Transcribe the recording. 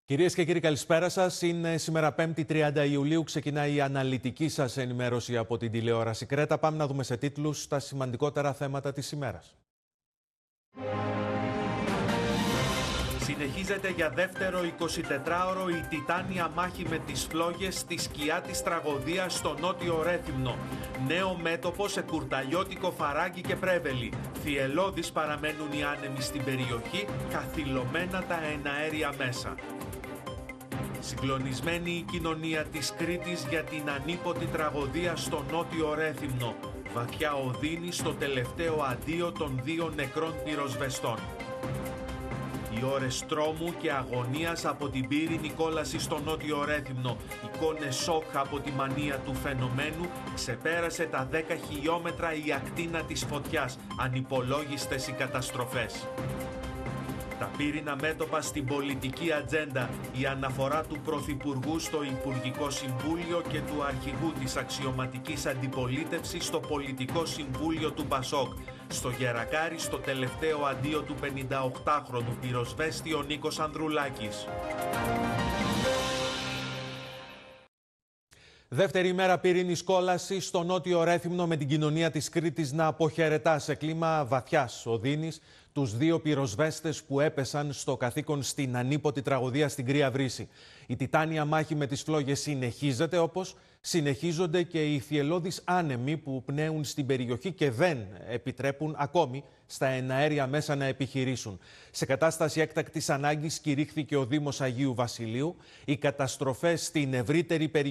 Κυρίες και κύριοι, καλησπέρα σας. Είναι σήμερα 5η 30 Ιουλίου. Ξεκινάει η αναλυτική σας ενημέρωση από την τηλεόραση Κρέτα. Πάμε να δούμε σε τίτλους τα σημαντικότερα θέματα της ημέρας. Συνεχίζεται για δεύτερο 24ωρο η τιτάνια μάχη με τις φλόγες στη σκιά της τραγωδίας στο Νότιο Ρέθυμνο. Νέο μέτωπο σε Κουρταλιώτικο, Φαράγγι και Πρέβελη. Θυελλώδεις παραμένουν οι άνεμοι στην περιοχή, καθυλωμένα τα εναέρια μέσα. Συγκλονισμένη η κοινωνία της Κρήτης για την ανίποτη τραγωδία στο Νότιο Ρέθυμνο. Βαθιά οδύνη στο τελευταίο αντίο των δύο νεκρών πυροσβεστών. Οι ώρες τρόμου και αγωνίας από την πύρινη κόλαση στο Νότιο Ρέθυμνο. Εικόνες σοκ από τη μανία του φαινομένου. Ξεπέρασε τα 10 χιλιόμετρα η ακτίνα της φωτιάς. Ανυπολόγιστες οι καταστροφές. Τα πύρινα μέτωπα στην πολιτική ατζέντα, η αναφορά του Πρωθυπουργού στο Υπουργικό Συμβούλιο και του Αρχηγού της Αξιωματικής Αντιπολίτευσης στο Πολιτικό Συμβούλιο του Πασόκ. Στο Γερακάρι, στο τελευταίο αντίο του 58χρονου πυροσβέστη ο Νίκος Ανδρουλάκης. Δεύτερη ημέρα πύρινης κόλασης στο Νότιο Ρέθυμνο, με την κοινωνία της Κρήτης να αποχαιρετά σε κλίμα βαθιάς οδύνης τους δύο πυροσβέστες που έπεσαν στο καθήκον στην ανίποτη τραγωδία στην Κρία Βρύση. Η τιτάνια μάχη με τις φλόγες συνεχίζεται, όπως συνεχίζονται και οι θυελλώδεις άνεμοι που πνέουν στην περιοχή και δεν επιτρέπουν ακόμη στα εναέρια μέσα να επιχειρήσουν. Σε κατάσταση έκτακτης ανάγκης κηρύχθηκε ο Δήμος Αγίου Βασιλείου. Οι καταστροφές στην ευρύτερη περιοχή